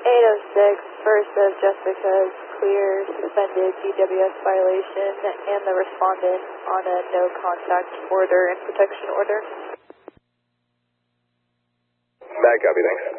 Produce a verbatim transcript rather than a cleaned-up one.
eight oh six, first of Jessica's clear suspended D W S violation and the respondent on a no contact order and protection order. Bad copy, thanks.